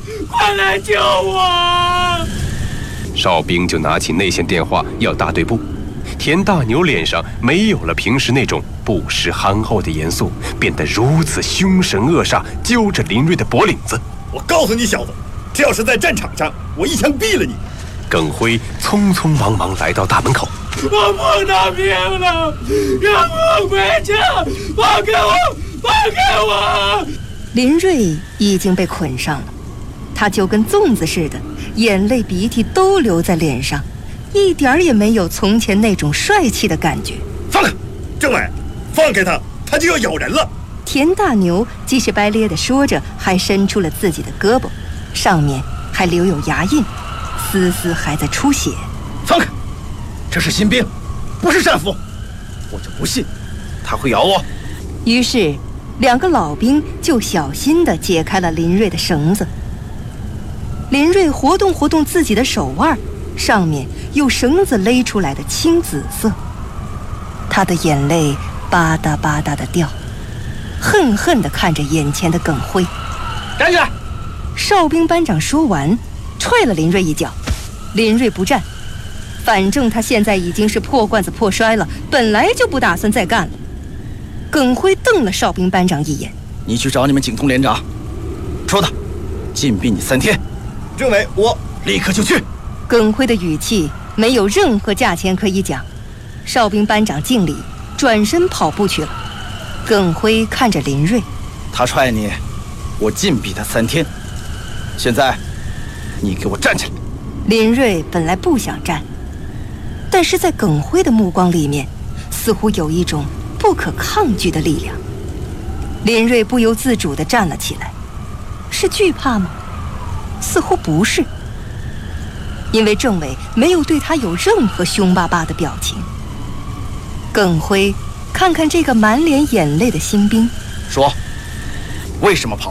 快来救我！ 哨兵就拿起内线电话要打对簿。田大牛脸上没有了平时那种不失憨厚的严肃，变得如此凶神恶煞，揪着林瑞的脖领子。 我告诉你小子，这要是在战场上，我一枪毙了你！ 耿辉匆匆忙忙来到大门口， 我不能命了，让我回家！放开我！放开我！ 林瑞已经被捆上了，他就跟粽子似的，眼泪鼻涕都流在脸上，一点儿也没有从前那种帅气的感觉。 放开，政委，放开他，他就要咬人了。 田大牛鸡翅白咧地说着，还伸出了自己的胳膊，上面还留有牙印，丝丝还在出血。 放开，这是新兵，不是战俘，我就不信他会咬我。 于是两个老兵就小心地解开了林瑞的绳子。林瑞活动活动自己的手腕，上面有绳子勒出来的青紫色。他的眼泪吧嗒吧嗒地掉，恨恨地看着眼前的耿辉。 站起来！ 哨兵班长说完，踹了林瑞一脚。林瑞不站，反正他现在已经是破罐子破摔了，本来就不打算再干了。耿辉瞪了哨兵班长一眼：“ 你去找你们警通连长，说他禁闭你3天。”政委，我立刻就去。 耿辉的语气没有任何价钱可以讲。哨兵班长敬礼，转身跑步去了。耿辉看着林瑞：“ 他踹你，我禁闭他3天。现在，你给我站起来！” 林瑞本来不想站，但是在耿辉的目光里面，似乎有一种不可抗拒的力量。林瑞不由自主地站了起来，是惧怕吗？似乎不是，因为政委没有对他有任何凶巴巴的表情。耿辉看看这个满脸眼泪的新兵， 说：“为什么跑？”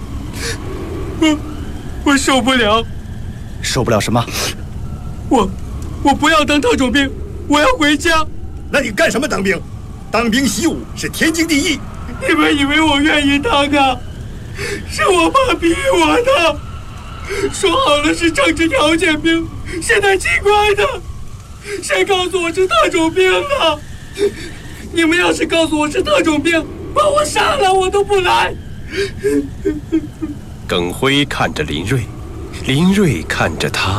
我受不了。 受不了什么？ 我不要当特种兵，我要回家。 那你干什么当兵？当兵习武是天经地义。 你们以为我愿意当啊？是我爸逼我的。说好了是政治条件兵，现在奇怪的，谁告诉我是特种兵的？你们要是告诉我是特种兵，把我杀了我都不来。 耿辉看着林瑞，林瑞看着他。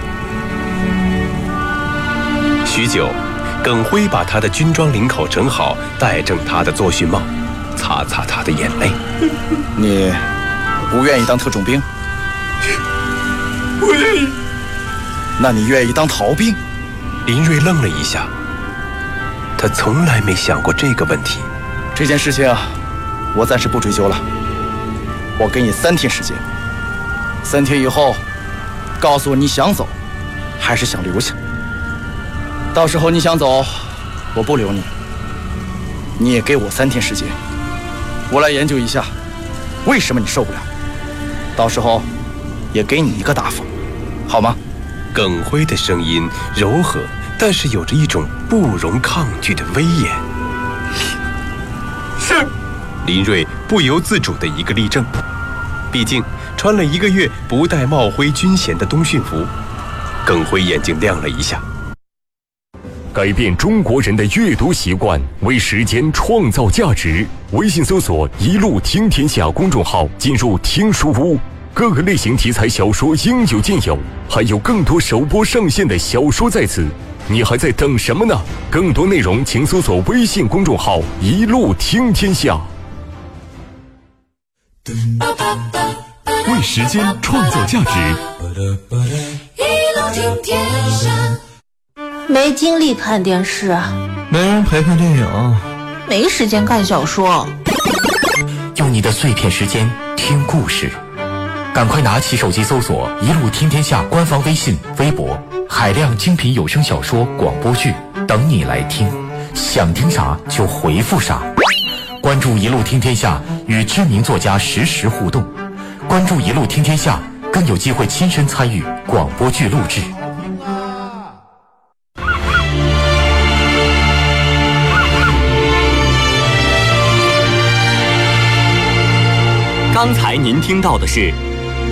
许久，耿辉把他的军装领口整好，戴正他的作训帽，擦擦他的眼泪。 你不愿意当特种兵？ 不愿意。 那你愿意当逃兵？ 林瑞愣了一下，他从来没想过这个问题。 这件事情我暂时不追究了，我给你3天时间。3天以后，告诉我你想走，还是想留下。到时候你想走，我不留你。你也给我3天时间，我来研究一下，为什么你受不了。到时候，也给你一个答复，好吗？ 耿辉的声音柔和，但是有着一种不容抗拒的威严。 是。 林瑞不由自主的一个立正，毕竟穿了1个月不带帽徽军衔的冬训服。耿辉眼睛亮了一下。 改变中国人的阅读习惯，为时间创造价值。微信搜索“一路听天下”公众号，进入听书屋，各个类型题材小说应有尽有，还有更多首播上线的小说在此，你还在等什么呢？更多内容请搜索微信公众号“一路听天下”。 为时间创造价值， 一路听天下。没精力看电视， 没人陪看电影， 没时间看小说。 用你的碎片时间听故事，赶快拿起手机搜索“一路听天下”官方微信、微博，海量精品有声小说、广播剧等你来听，想听啥就回复啥。关注“一路听天下”，与知名作家实时互动。关注“一路听天下”，更有机会亲身参与广播剧录制。 刚才您听到的是